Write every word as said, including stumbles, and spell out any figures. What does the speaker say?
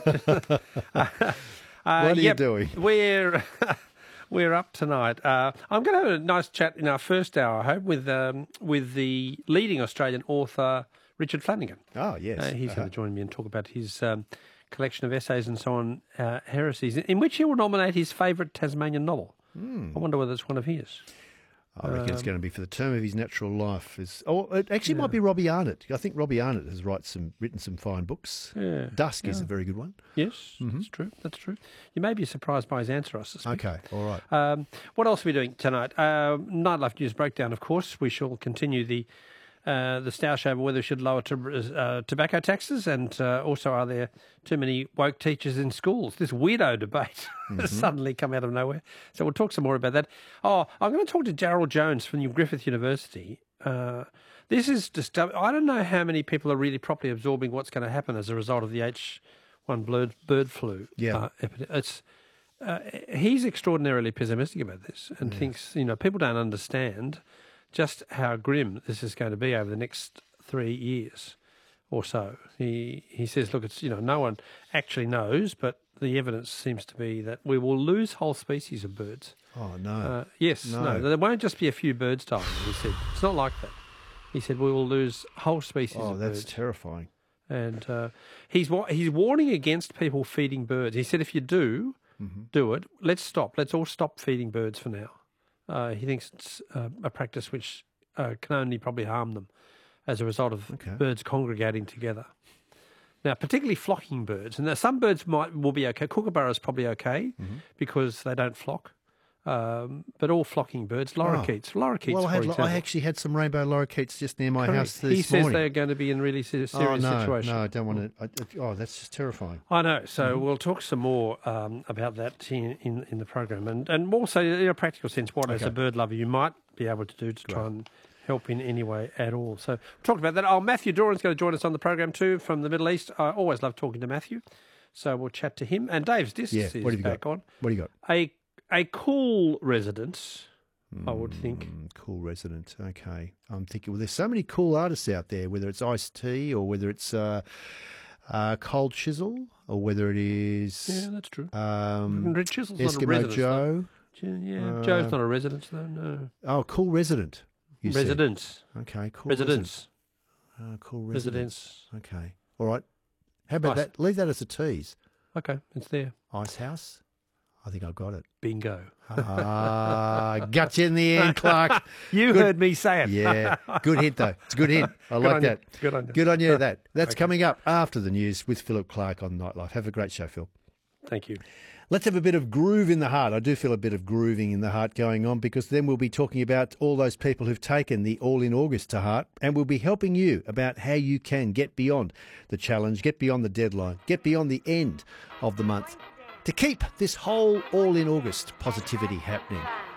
uh, What are you yep, doing? We're we're up tonight. Uh, I'm going to have a nice chat in our first hour, I hope, with um, with the leading Australian author Richard Flanagan. Oh, yes. Uh, he's Uh-huh. going to join me and talk about his um, collection of essays and so on, uh, heresies, in which he will nominate his favourite Tasmanian novel. Mm. I wonder whether it's one of his. I reckon it's Um, going to be For the Term of His Natural Life. Is Oh, it actually Yeah. might be Robbie Arnott. I think Robbie Arnott has write some, written some fine books. Yeah. Dusk is Yeah. a very good one. Yes, Mhm. that's true. That's true. You may be surprised by his answer, I suspect. Okay, all right. Um, what else are we doing tonight? Uh, Nightlife News Breakdown, of course. We shall continue the uh, the stoush over whether we should lower to, uh, tobacco taxes, and uh, also are there too many woke teachers in schools? This weirdo debate has suddenly come out of nowhere. So we'll talk some more about that. Oh, I'm going to talk to Gerald Jones from New Griffith University. Uh, this is just, I don't know how many people are really properly absorbing what's going to happen as a result of the H one bird, bird flu. Yeah. Uh, epidemic. It's Uh, he's extraordinarily pessimistic about this and Yes. thinks, you know, people don't understand just how grim this is going to be over the next three years or so. He he says, look, it's, you know, no one actually knows, but the evidence seems to be that we will lose whole species of birds. Oh, no. Uh, yes, no. No. there won't just be a few birds dying, he said. It's not like that. He said we will lose whole species oh, of that's birds. terrifying. And uh, he's wa- he's warning against people feeding birds. He said if you do, Mm-hmm. do it, let's stop. Let's all stop feeding birds for now. Uh, he thinks it's uh, a practice which uh, can only probably harm them as a result of Okay. birds congregating together. Now, particularly flocking birds. And now some birds might will be okay. Kookaburras probably okay Mm-hmm. because they don't flock. Um, but all flocking birds, lorikeets. Lorikeets, Well, I, for had, example. I actually had some rainbow lorikeets just near my Correct. house this He says morning. they're going to be in really se- serious oh, no, situation. no, I don't want to. I, I- oh, that's just terrifying. I know. So Mm-hmm. we'll talk some more um, about that in, in, in the program, and and also in a practical sense, what as Okay. a bird lover you might be able to do to try Right. and help in any way at all. So we'll talk about that. Oh, Matthew Doran's going to join us on the program too from the Middle East. I always love talking to Matthew, so we'll chat to him. And Dave's Discs Yeah, is what have you back got? on. What do you got? A a cool residence, I would think. Mm, cool resident. Okay. I'm thinking, well, there's so many cool artists out there, whether it's Ice-T or whether it's uh, uh, Cold Chisel or whether it is Yeah, that's true. um, Red Chisel's not a Eskimo residence. Joe. Though. Yeah, Uh, Joe's not a residence though. No, Oh, cool resident. You said. residence, Okay, cool residence, resident. Uh, cool resident. residence. Okay. All right. How about Ice- that? Leave that as a tease. Okay, it's there. Ice House. I think I got it. Bingo. Ah, got you in the end, Clark. You Good- heard me say it. Yeah, good hint though. It's a good hint. I Good like on you. that. Good on you. Good on you. That that's Okay. coming up after the news with Philip Clark on Nightlife. Have a great show, Phil. Thank you. Let's have a bit of groove in the heart. I do feel a bit of grooving in the heart going on because then we'll be talking about all those people who've taken the All in August to heart, and we'll be helping you about how you can get beyond the challenge, get beyond the deadline, get beyond the end of the month to keep this whole All in August positivity happening.